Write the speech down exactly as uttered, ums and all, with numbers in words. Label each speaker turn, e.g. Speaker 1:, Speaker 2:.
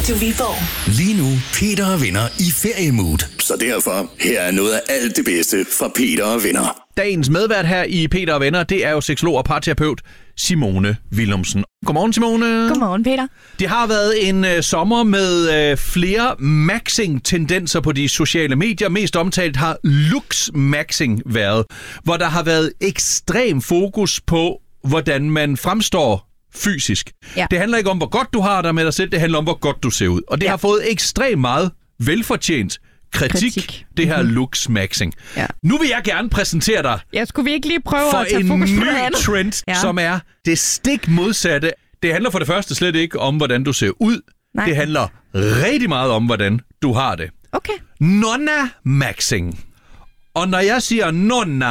Speaker 1: Radio Viborg.
Speaker 2: Lige nu, Peter og Venner i feriemood. Så derfor, her er noget af alt det bedste fra Peter og Venner.
Speaker 3: Dagens medvært her i Peter og Venner, det er jo seksolog og parterapeut Simone Willumsen. Godmorgen, Simone.
Speaker 4: Godmorgen, Peter.
Speaker 3: Det har været en øh, sommer med øh, flere maxing-tendenser på de sociale medier. Mest omtalt har looks-maxing været, hvor der har været ekstrem fokus på, hvordan man fremstår fysisk.
Speaker 4: Ja.
Speaker 3: Det handler ikke om, hvor godt du har dig med dig selv, det handler om, hvor godt du ser ud. Og det ja. har fået ekstremt meget velfortjent kritik, kritik. det her mm-hmm. looks-maxing. Ja. Nu vil jeg gerne præsentere dig
Speaker 4: ja, skulle vi ikke lige prøve
Speaker 3: for
Speaker 4: at tage
Speaker 3: en
Speaker 4: fokus på
Speaker 3: ny
Speaker 4: det
Speaker 3: trend,
Speaker 4: ja.
Speaker 3: som er det stik modsatte. Det handler for det første slet ikke om, hvordan du ser ud. Nej. Det handler rigtig meget om, hvordan du har det.
Speaker 4: Okay.
Speaker 3: Nonna-maxing. Og når jeg siger nonna,